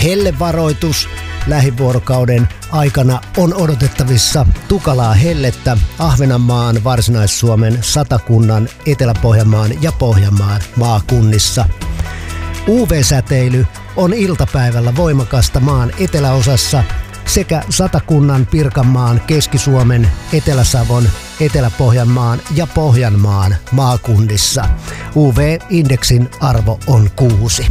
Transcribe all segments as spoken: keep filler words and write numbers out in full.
hellevaroitus. Lähivuorokauden aikana on odotettavissa tukalaa hellettä Ahvenanmaan, Varsinais-Suomen, Satakunnan, Etelä-Pohjanmaan ja Pohjanmaan maakunnissa. U V-säteily on iltapäivällä voimakasta maan eteläosassa sekä Satakunnan, Pirkanmaan, Keski-Suomen, Etelä-Savon, Etelä-Pohjanmaan ja Pohjanmaan maakunnissa. U V-indeksin arvo on kuusi.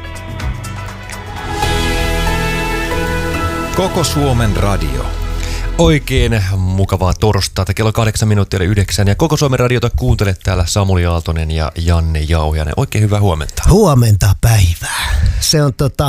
Koko Suomen radio. Oikein mukavaa torstaita. Kello kahdeksan minuuttia yhdeksän ja Koko Suomen radiota kuuntelet täällä Samuli Aaltonen ja Janne Jauhiainen. Oikein hyvää huomenta. Huomenta päivää. Se on tota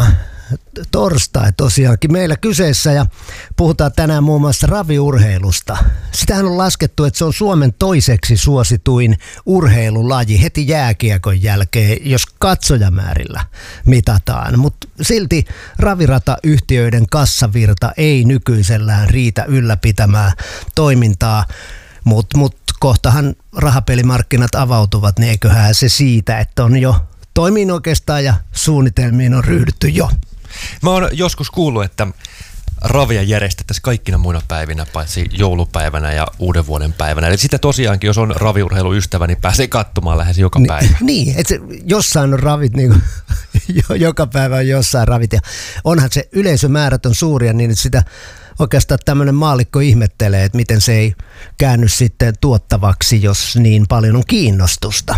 torstai tosiaankin meillä kyseessä ja puhutaan tänään muun muassa raviurheilusta. Sitähän on laskettu, että se on Suomen toiseksi suosituin urheilulaji heti jääkiekon jälkeen, jos katsojamäärillä mitataan. Mutta silti raviratayhtiöiden kassavirta ei nykyisellään riitä ylläpitämään toimintaa, mutta mut kohtahan rahapelimarkkinat avautuvat, niin eiköhän se siitä, että on jo toimiin oikeastaan ja suunnitelmiin on ryhdytty jo. Mä oon joskus kuullut, että ravia järjestettäisiin kaikkina muina päivinä, paitsi joulupäivänä ja uuden vuoden päivänä. Eli sitä tosiaankin, jos on raviurheiluystävä, niin pääsee katsomaan lähes joka Ni, päivä. Niin, että jossain on ravit, niin kuin, joka päivä on jossain ravit. Ja onhan se yleisömäärät on suuria, niin että sitä oikeastaan tämmöinen maallikko ihmettelee, että miten se ei käänny sitten tuottavaksi, jos niin paljon on kiinnostusta.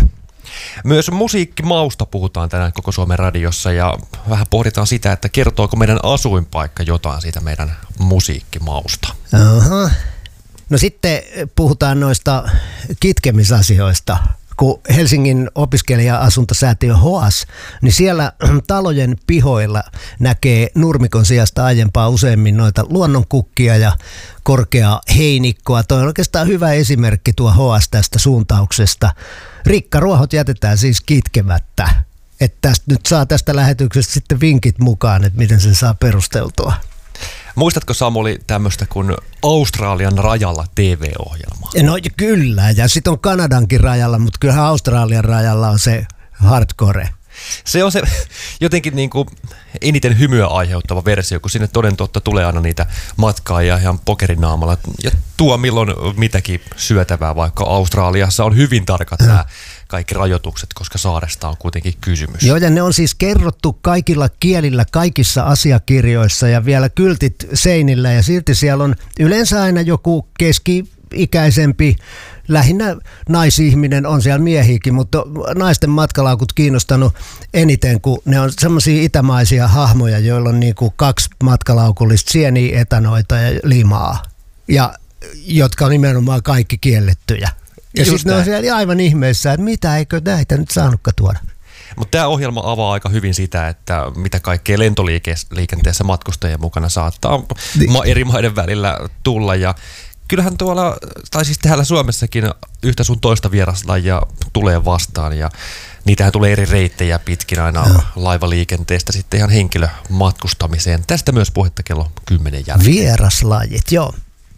Myös musiikkimausta puhutaan tänään Koko Suomen radiossa ja vähän pohditaan sitä, että kertooko meidän asuinpaikka jotain siitä meidän musiikkimausta. Aha. No sitten puhutaan noista kitkemisasioista. Kun Helsingin opiskelija-asuntosäätiö H O A S, niin siellä talojen pihoilla näkee nurmikon sijasta aiempaa useammin noita luonnonkukkia ja korkeaa heinikkoa. Tuo on oikeastaan hyvä esimerkki tuo H O A S tästä suuntauksesta. Rikkaruohot jätetään siis kitkemättä. Että tästä nyt saa tästä lähetyksestä sitten vinkit mukaan, että miten sen saa perusteltua. Muistatko Samuli tämmöistä kuin Australian rajalla T V-ohjelmaa? No kyllä, ja sitten on Kanadankin rajalla, mutta kyllähän Australian rajalla on se hardcore. Se on se jotenkin niin kuin eniten hymyä aiheuttava versio, kun sinne toden totta tulee aina niitä matkaajia ihan pokerinaamalla ja tuo milloin mitäkin syötävää, vaikka Australiassa on hyvin tarkat nämä kaikki rajoitukset, koska saaresta on kuitenkin kysymys. Joo, ja ne on siis kerrottu kaikilla kielillä, kaikissa asiakirjoissa ja vielä kyltit seinillä ja silti siellä on yleensä aina joku keski-ikäisempi, lähinnä naisihminen, on siellä miehiäkin, mutta naisten matkalaukut kiinnostanut eniten, kun ne on semmoisia itämaisia hahmoja, joilla on niin kuin kaksi matkalaukullista sieniä, etanoita ja limaa, ja jotka on nimenomaan kaikki kiellettyjä. Ja sitten ne on siellä aivan ihmeessä, että mitä, eikö näitä nyt saanutkaan tuoda. Mutta tämä ohjelma avaa aika hyvin sitä, että mitä kaikkea lentoliikenteessä matkustajien mukana saattaa niin ma- eri maiden välillä tulla. Ja kyllähän tuolla, tai siis täällä Suomessakin yhtä sun toista vieraslajia tulee vastaan ja niitähän tulee eri reittejä pitkin aina no. laivaliikenteestä sitten ihan henkilömatkustamiseen. Tästä myös puhetta kello kymmenen jälkeen. Vieraslajit, joo.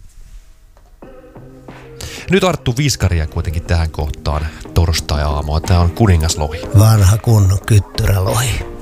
Nyt Arttu Viskaria kuitenkin tähän kohtaan torstai-aamua. Tämä on kuningaslohi. Vanha kunnon kyttyrälohi.